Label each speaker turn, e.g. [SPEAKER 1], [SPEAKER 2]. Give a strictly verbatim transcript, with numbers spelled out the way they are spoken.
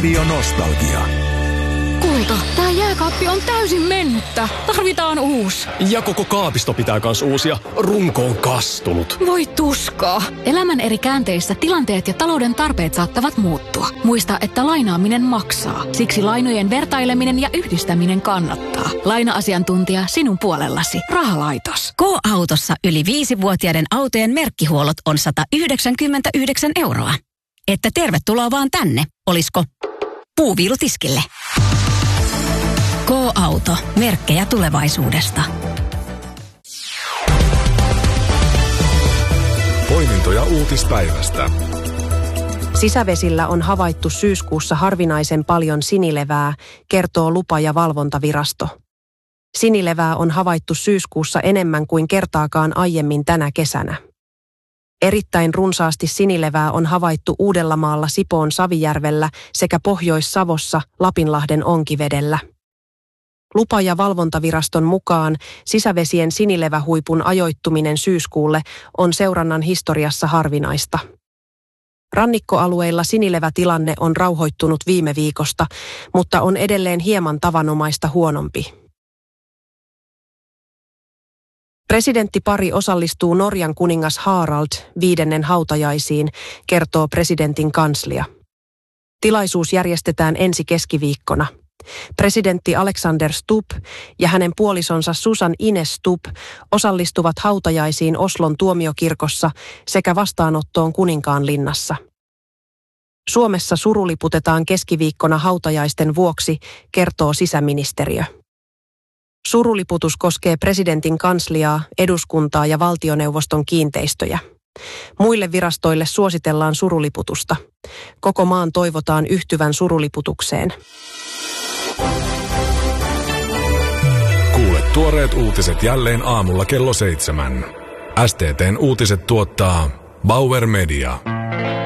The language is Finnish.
[SPEAKER 1] Radio Nostalgia.
[SPEAKER 2] Kulta, tää jääkaappi on täysin mennyttä. Tarvitaan uusi.
[SPEAKER 3] Ja koko kaapisto pitää kans uusia. Runko on kastunut.
[SPEAKER 2] Voi tuskaa. Elämän eri käänteissä tilanteet ja talouden tarpeet saattavat muuttua. Muista, että lainaaminen maksaa. Siksi lainojen vertaileminen ja yhdistäminen kannattaa. Laina-asiantuntija sinun puolellasi. Rahalaitos.
[SPEAKER 4] K-autossa yli viisivuotiaiden autojen merkkihuollot on sata yhdeksänkymmentäyhdeksän euroa. Että tervetuloa vaan tänne. Olisiko puuviilutiskille? K-auto. Merkkejä tulevaisuudesta.
[SPEAKER 1] Poimintoja uutispäivästä.
[SPEAKER 5] Sisävesillä on havaittu syyskuussa harvinaisen paljon sinilevää, kertoo lupa- ja valvontavirasto. Sinilevää on havaittu syyskuussa enemmän kuin kertaakaan aiemmin tänä kesänä. Erittäin runsaasti sinilevää on havaittu Uudellamaalla Sipoon Savijärvellä sekä Pohjois-Savossa Lapinlahden onkivedellä. Lupa- ja valvontaviraston mukaan sisävesien sinilevähuipun ajoittuminen syyskuulle on seurannan historiassa harvinaista. Rannikkoalueilla sinilevätilanne on rauhoittunut viime viikosta, mutta on edelleen hieman tavanomaista huonompi. Presidenttipari osallistuu Norjan kuningas Harald viidennen hautajaisiin, kertoo presidentin kanslia. Tilaisuus järjestetään ensi keskiviikkona. Presidentti Alexander Stubb ja hänen puolisonsa Susan Ines Stubb osallistuvat hautajaisiin Oslon tuomiokirkossa sekä vastaanottoon Kuninkaanlinnassa. Suomessa suruliputetaan keskiviikkona hautajaisten vuoksi, kertoo sisäministeriö. Suruliputus koskee presidentin kansliaa, eduskuntaa ja valtioneuvoston kiinteistöjä. Muille virastoille suositellaan suruliputusta. Koko maan toivotaan yhtyvän suruliputukseen.
[SPEAKER 1] Kuule tuoreet uutiset jälleen aamulla kello seitsemän. S T T:n uutiset tuottaa Bauer Media.